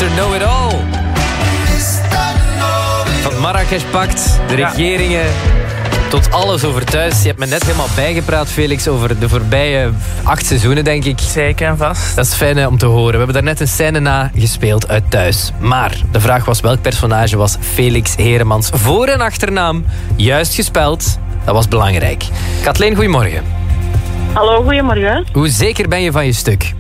Mr. Know-It-All. Van Marrakesh Pact, de regeringen, tot alles over thuis. Je hebt me net helemaal bijgepraat, Felix, over de voorbije 8 seizoenen, denk ik. Zeker en vast. Dat is fijn om te horen. We hebben daar net een scène na gespeeld uit Thuis. Maar de vraag was, welk personage was Felix Heremans voor- en achternaam juist gespeld? Dat was belangrijk. Kathleen, goedemorgen. Hallo, goedemorgen. Hoe zeker ben je van je stuk?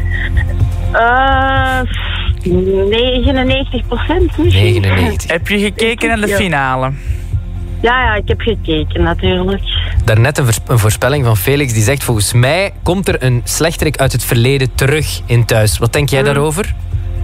99% misschien. 99. Heb je gekeken naar de finale? Ja, ik heb gekeken natuurlijk. Daarnet een voorspelling van Felix die zegt, volgens mij komt er een slechterik uit het verleden terug in Thuis. Wat denk jij daarover?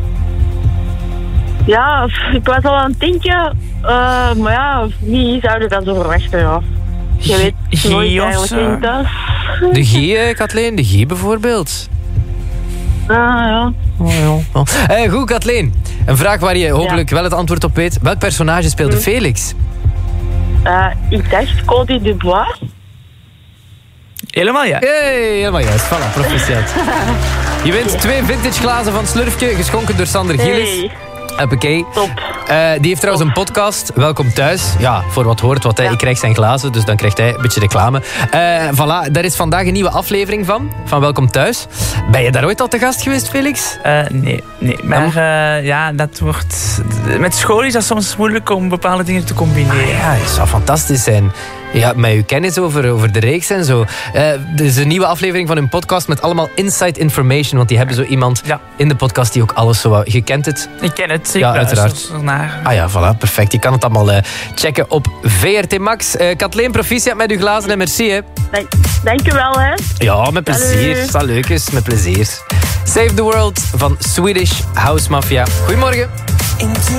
Ja, ik was al aan het denken, maar ja, wie zouden dat zo verwachten, ja. Je weet nooit Guy of eigenlijk zo? in Thuis. De Guy, Kathleen, de Guy bijvoorbeeld. Ja. Goed, Kathleen. Een vraag waar je hopelijk wel het antwoord op weet. Welk personage speelde Felix? Ik dacht Cody Dubois. Helemaal ja. Hey, helemaal juist. Voilà, proficiat. Je wint 2 vintage glazen van Slurfje, geschonken door Sander Gillis. Hey, Hoppakee. top. Die heeft trouwens een podcast, Welkom Thuis. Ja, voor wat hoort wat. Ik krijg zijn glazen, dus dan krijgt hij een beetje reclame. Voilà, daar is vandaag een nieuwe aflevering van Welkom Thuis. Ben je daar ooit al te gast geweest, Felix? Nee. Maar ja, dat wordt... Met school is dat soms moeilijk om bepaalde dingen te combineren. Ja, het zou fantastisch zijn. Ja, met uw kennis over de reeks en zo. Er is een nieuwe aflevering van hun podcast met allemaal inside information. Want die hebben zo iemand in de podcast die ook alles zo... Je kent het? Ik ken het. Ja, uiteraard. Ernaar. Ah ja, voilà, perfect. Je kan het allemaal checken op VRT Max. Kathleen, proficiat met uw glazen en merci, hè. Dankjewel, hè. Ja, met plezier. Salut. Dat leuk is, met plezier. Save the World van Swedish House Mafia. Goedemorgen.